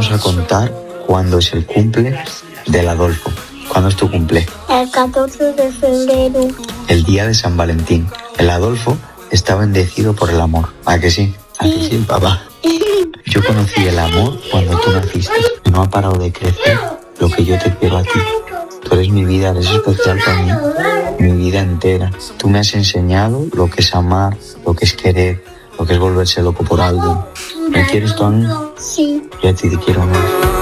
vamos a contar cuándo es el cumple del Adolfo. ¿Cuándo es tu cumple? El 14 de febrero. El día de San Valentín. El Adolfo está bendecido por el amor. ¿A que sí? ¿A que sí, papá? Yo conocí el amor cuando tú naciste. No ha parado de crecer lo que yo te quiero a ti. Tú eres mi vida, eres especial para mí, mi vida entera. Tú me has enseñado lo que es amar, lo que es querer, lo que es volverse loco por algo. ¿Me quieres tú a mí? Sí. Yo a ti te quiero más.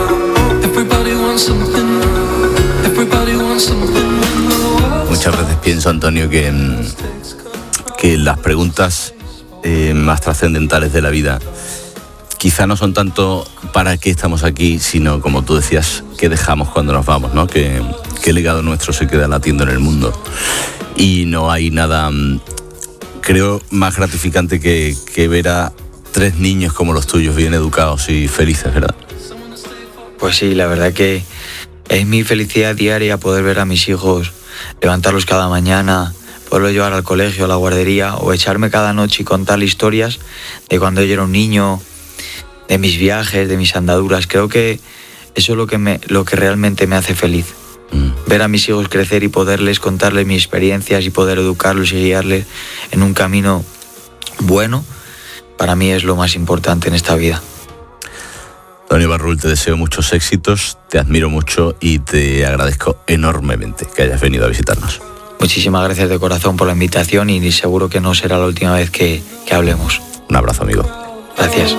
Muchas veces pienso, Antonio, que las preguntas más trascendentales de la vida quizá no son tanto para qué estamos aquí, sino, como tú decías, qué dejamos cuando nos vamos, ¿no? ¿Qué legado nuestro se queda latiendo en el mundo? Y no hay nada, creo, más gratificante que ver a 3 niños como los tuyos, bien educados y felices, ¿verdad? Pues sí, la verdad que es mi felicidad diaria poder ver a mis hijos, levantarlos cada mañana, poderlos llevar al colegio, a la guardería, o echarme cada noche y contar historias de cuando yo era un niño, de mis viajes, de mis andaduras. Creo que eso es lo que realmente me hace feliz. Ver a mis hijos crecer y poderles contarles mis experiencias y poder educarlos y guiarles en un camino bueno, para mí es lo más importante en esta vida. Antonio Barrul, te deseo muchos éxitos, te admiro mucho y te agradezco enormemente que hayas venido a visitarnos. Muchísimas gracias de corazón por la invitación y seguro que no será la última vez que hablemos. Un abrazo, amigo. Gracias.